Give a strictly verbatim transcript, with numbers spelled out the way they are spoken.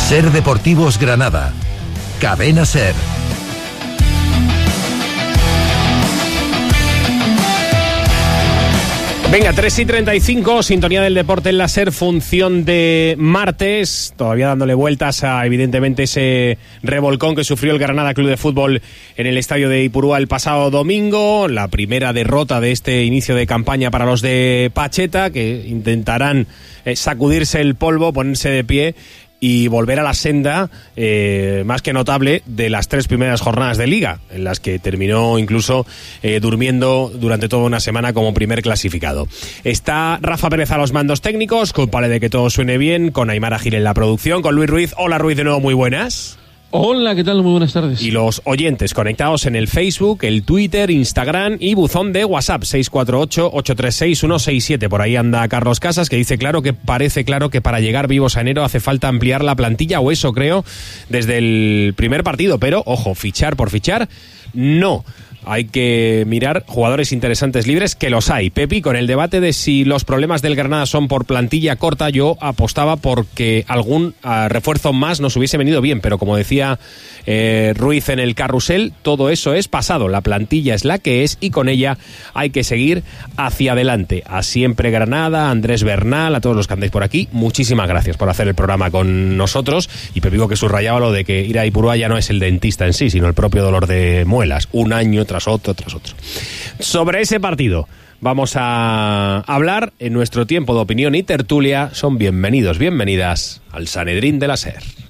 Ser Deportivos Granada. Cadena Ser. Venga, tres y treinta y cinco, sintonía del deporte en la SER, función de martes, todavía dándole vueltas a, evidentemente, ese revolcón que sufrió el Granada Club de Fútbol en el estadio de Ipurúa el pasado domingo, la primera derrota de este inicio de campaña para los de Pacheta, que intentarán eh, sacudirse el polvo, ponerse de pie y volver a la senda eh, más que notable de las tres primeras jornadas de Liga, en las que terminó incluso eh, durmiendo durante toda una semana como primer clasificado. Está Rafa Pérez a los mandos técnicos, culpable de que todo suene bien, con Aymara Gil en la producción, con Luis Ruiz. Hola Ruiz, de nuevo, muy buenas. Hola, ¿qué tal? Muy buenas tardes. Y los oyentes conectados en el Facebook, el Twitter, Instagram y buzón de WhatsApp seis cuatro ocho, ocho tres seis, uno seis siete. Por ahí anda Carlos Casas, que dice claro que parece claro que para llegar vivos a enero hace falta ampliar la plantilla, o eso creo, desde el primer partido. Pero, ojo, fichar por fichar, no. Hay que mirar jugadores interesantes libres, que los hay. Pepi, con el debate de si los problemas del Granada son por plantilla corta, yo apostaba porque algún uh, refuerzo más nos hubiese venido bien, pero como decía eh, Ruiz en el carrusel, todo eso es pasado. La plantilla es la que es y con ella hay que seguir hacia adelante. A siempre Granada, a Andrés Bernal, a todos los que andáis por aquí, muchísimas gracias por hacer el programa con nosotros. Y Pepi, que subrayaba lo de que ir a Ipurúa ya no es el dentista en sí, sino el propio dolor de muelas, un año tras otro, tras otro. Sobre ese partido vamos a hablar en nuestro tiempo de opinión y tertulia. Son bienvenidos, bienvenidas al Sanedrín de la SER.